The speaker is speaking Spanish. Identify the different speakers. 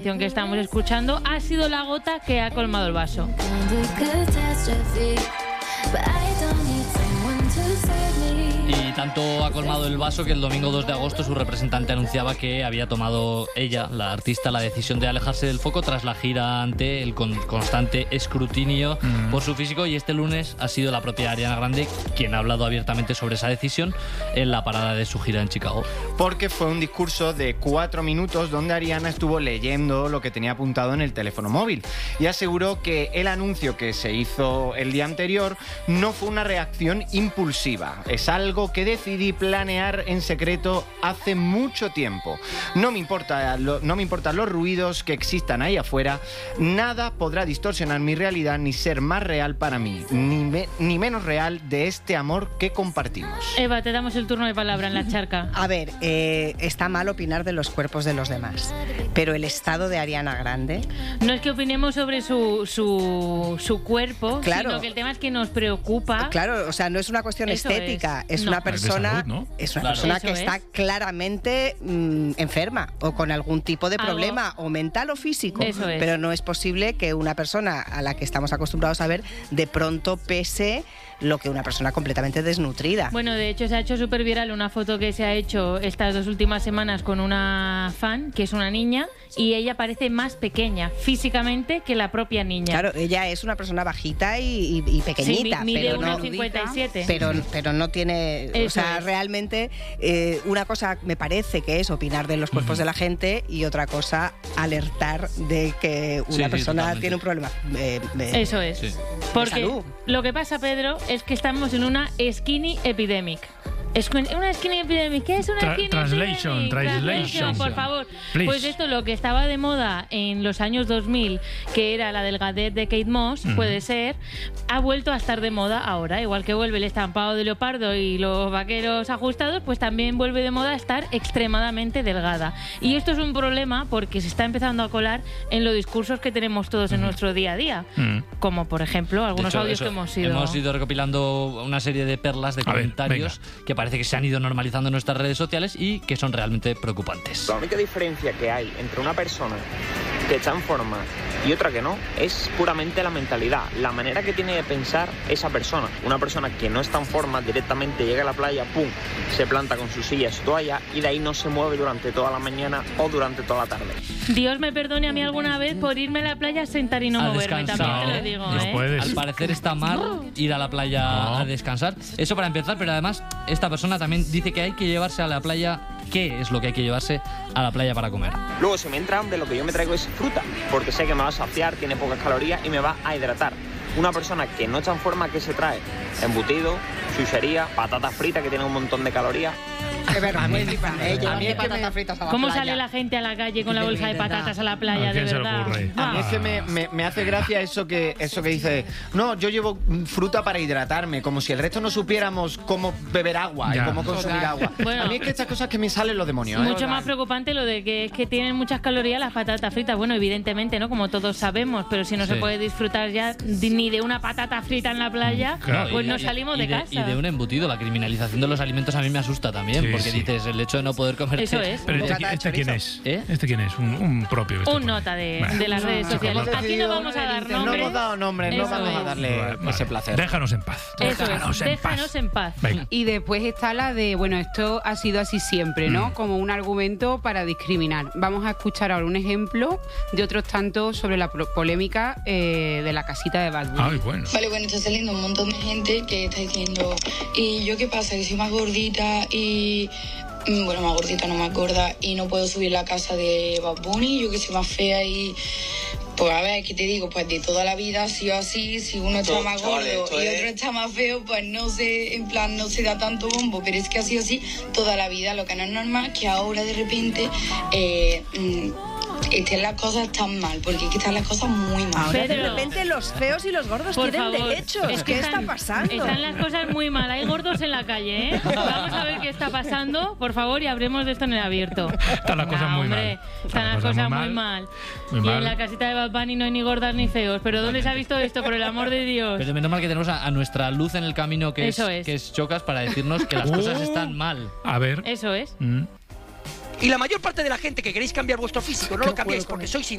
Speaker 1: que estamos escuchando ha sido la gota que ha colmado el vaso.
Speaker 2: Y tanto ha colmado el vaso que el domingo 2 de agosto su representante anunciaba que había tomado ella, la artista, la decisión de alejarse del foco tras la gira ante el constante escrutinio por su físico, y este lunes ha sido la propia Ariana Grande quien ha hablado abiertamente sobre esa decisión en la parada de su gira en Chicago.
Speaker 3: Porque fue un discurso de 4 minutos donde Ariana estuvo leyendo lo que tenía apuntado en el teléfono móvil y aseguró que el anuncio que se hizo el día anterior no fue una reacción impulsiva, es algo que decidí planear en secreto hace mucho tiempo. No me importan los ruidos que existan ahí afuera, nada podrá distorsionar mi realidad ni ser más real para mí, ni menos real de este amor que compartimos.
Speaker 1: Eva, te damos el turno de palabra en la charca.
Speaker 4: A ver, está mal opinar de los cuerpos de los demás, pero el estado de Ariana Grande...
Speaker 1: No es que opinemos sobre su cuerpo,
Speaker 4: claro,
Speaker 1: sino que el tema es que nos preocupa.
Speaker 4: Claro, o sea, no es una cuestión estética, es una persona,
Speaker 5: salud, ¿no?
Speaker 4: es una
Speaker 2: Claro.
Speaker 4: persona
Speaker 1: Eso
Speaker 4: que
Speaker 1: es.
Speaker 4: está claramente enferma o con algún tipo de problema, o mental o físico.
Speaker 1: Eso es.
Speaker 4: Pero no es posible que una persona a la que estamos acostumbrados a ver de pronto pese lo que una persona completamente desnutrida.
Speaker 1: Bueno, de hecho se ha hecho súper viral una foto que se ha hecho estas 2 últimas semanas con una fan, que es una niña, y ella parece más pequeña físicamente que la propia niña.
Speaker 4: Claro, ella es una persona bajita y pequeñita,
Speaker 1: Sí, mide
Speaker 4: pero no...
Speaker 1: 1,57.
Speaker 4: Pero no tiene...
Speaker 1: Eso
Speaker 4: o sea,
Speaker 1: es.
Speaker 4: realmente una cosa me parece que es opinar de los cuerpos de la gente y otra cosa alertar de que una
Speaker 2: Sí,
Speaker 4: persona
Speaker 2: totalmente.
Speaker 4: tiene un problema.
Speaker 1: Eso es.
Speaker 2: Sí.
Speaker 1: Porque
Speaker 4: salud.
Speaker 1: lo que pasa, Pedro, es que estamos en una skinny epidemic. Una skinny epidemic. ¿Qué es una skinny
Speaker 5: Translation,
Speaker 1: epidemic?
Speaker 5: translation.
Speaker 1: Por favor.
Speaker 5: Please.
Speaker 1: Pues esto, lo que estaba de moda en los años 2000, que era la delgadez de Kate Moss, puede ser, ha vuelto a estar de moda ahora. Igual que vuelve el estampado de leopardo y los vaqueros ajustados, pues también vuelve de moda estar extremadamente delgada. Y esto es un problema porque se está empezando a colar en los discursos que tenemos todos en nuestro día a día. Como, por ejemplo, algunos
Speaker 2: De hecho,
Speaker 1: audios
Speaker 2: eso,
Speaker 1: que
Speaker 2: hemos ido recopilando una serie de perlas de
Speaker 5: A ver,
Speaker 2: comentarios que parece que se han ido normalizando en nuestras redes sociales y que son realmente preocupantes.
Speaker 6: La única diferencia que hay entre una persona que está en forma y otra que no es puramente la mentalidad, la manera que tiene de pensar esa persona. Una persona que no está en forma directamente llega a la playa, pum, se planta con su silla, su toalla y de ahí no se mueve durante toda la mañana o durante toda la tarde.
Speaker 1: Dios me perdone a mí alguna vez por irme a la playa a sentar y no
Speaker 2: A
Speaker 1: moverme,
Speaker 2: descansar.
Speaker 1: también te lo digo,
Speaker 5: No
Speaker 1: ¿eh?
Speaker 5: puedes.
Speaker 2: Al parecer está mal ir a la playa
Speaker 5: No.
Speaker 2: a descansar. Eso para empezar, pero además esta persona también dice que hay que llevarse a la playa. ¿Qué es lo que hay que llevarse a la playa para comer?
Speaker 6: Luego, si me entra hambre, lo que yo me traigo es fruta, porque sé que me va a saciar, tiene pocas calorías y me va a hidratar. Una persona que no está en forma, ¿qué se trae? Embutido, chuchería, patatas fritas que tienen un montón de calorías.
Speaker 4: Qué vergüenza,
Speaker 3: A mí es que me-
Speaker 4: fritas a la
Speaker 1: ¿Cómo
Speaker 4: playa.
Speaker 1: sale la gente a la calle con la bolsa de patatas a la playa,
Speaker 5: ¿A
Speaker 1: de
Speaker 5: quién se le
Speaker 1: verdad?
Speaker 5: ocurre?
Speaker 3: A mí es que me hace gracia eso que dice, no, yo llevo fruta para hidratarme, como si el resto no supiéramos cómo beber agua
Speaker 5: Ya.
Speaker 3: y cómo consumir agua.
Speaker 1: Bueno.
Speaker 3: A mí es que estas cosas que me salen los demonios.
Speaker 1: Mucho más preocupante lo de que es que tienen muchas calorías las patatas fritas. Bueno, evidentemente, ¿no? Como todos sabemos, pero si no se
Speaker 2: Sí.
Speaker 1: puede disfrutar ya ni de una patata frita en la playa,
Speaker 5: Claro.
Speaker 1: pues no
Speaker 2: Y-
Speaker 1: salimos
Speaker 2: y
Speaker 1: de casa.
Speaker 2: Y de un embutido. La criminalización de los alimentos a mí me asusta también,
Speaker 5: Sí,
Speaker 2: porque
Speaker 5: sí.
Speaker 2: dices, el hecho de no poder comer.
Speaker 1: Eso es.
Speaker 5: Pero
Speaker 4: Bocata de
Speaker 5: ¿este quién
Speaker 4: chorizo.
Speaker 5: es?
Speaker 2: ¿Eh?
Speaker 5: ¿Este quién es? Un propio. que está
Speaker 1: Un
Speaker 5: por ahí.
Speaker 1: nota de
Speaker 5: Bueno.
Speaker 1: las redes sociales.
Speaker 3: hemos
Speaker 1: Aquí no
Speaker 3: decidido-
Speaker 1: vamos a dar
Speaker 3: No
Speaker 1: nombres.
Speaker 3: hemos dado nombres, no
Speaker 1: Eso
Speaker 3: vamos a
Speaker 1: es.
Speaker 3: darle
Speaker 5: Vale.
Speaker 3: ese placer.
Speaker 5: Déjanos en paz.
Speaker 1: Eso
Speaker 5: Déjanos
Speaker 1: es,
Speaker 5: en
Speaker 1: déjanos
Speaker 5: paz.
Speaker 1: en paz.
Speaker 5: Venga.
Speaker 7: Y después está la de, bueno, esto ha sido así siempre, ¿no? Como un argumento para discriminar. Vamos a escuchar ahora un ejemplo de otros tantos sobre la polémica de la casita de Bad Bunny.
Speaker 5: Ay, bueno.
Speaker 8: Vale, bueno, está saliendo un montón de gente que está diciendo, ¿y yo qué pasa? Que soy más gordita y... Bueno, más gordita, no más gorda, y no puedo subir la casa de Bad Bunny, yo que soy más fea y... Pues a ver, ¿qué te digo? Pues de toda la vida ha sido así, si uno está
Speaker 6: Esto,
Speaker 8: más
Speaker 6: chavales,
Speaker 8: gordo
Speaker 6: esto
Speaker 8: y
Speaker 6: es-
Speaker 8: otro está más feo, pues no sé, en plan, no se da tanto bombo, pero es que ha sido así toda la vida. Lo que no es normal es que ahora de repente estén las cosas tan mal, porque es que están las cosas muy mal.
Speaker 4: Ahora de
Speaker 1: Pedro.
Speaker 4: repente los feos y los gordos
Speaker 1: Por
Speaker 4: tienen
Speaker 1: favor.
Speaker 4: derechos.
Speaker 1: Es que
Speaker 4: ¿Qué está pasando?
Speaker 1: Están las cosas muy mal. Hay gordos en la calle, ¿eh? Vamos a ver qué está pasando, por favor, y hablemos de esto en el abierto.
Speaker 5: Están las cosas muy
Speaker 1: hombre,
Speaker 5: mal.
Speaker 1: Están las cosas muy mal.
Speaker 5: Muy
Speaker 1: Y
Speaker 5: mal.
Speaker 1: en la casita de Bad Bunny no hay ni gordas ni feos. ¿Pero dónde se ha visto esto, por el amor de Dios?
Speaker 2: Pero menos mal que tenemos a nuestra luz en el camino, que
Speaker 1: Eso es.
Speaker 2: que es Chocas, para decirnos que las cosas están mal.
Speaker 5: A ver.
Speaker 1: Eso es.
Speaker 9: Y la mayor parte de la gente que queréis cambiar vuestro físico no lo cambiáis porque sois